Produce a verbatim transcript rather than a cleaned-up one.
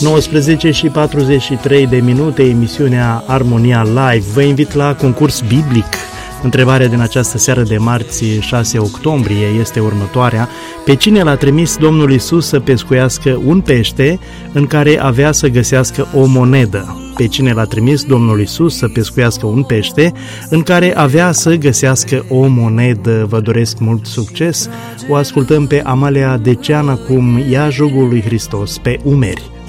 nouăsprezece și patruzeci și trei de minute, emisiunea Armonia Live. Vă invit la concurs biblic. Întrebarea din această seară de marți, șase octombrie, este următoarea. Pe cine l-a trimis Domnul Iisus să pescuiască un pește în care avea să găsească o monedă? Pe cine l-a trimis Domnul Iisus să pescuiască un pește în care avea să găsească o monedă? Vă doresc mult succes. O ascultăm pe Amalia Decean, cum ia jugul lui Hristos pe umeri.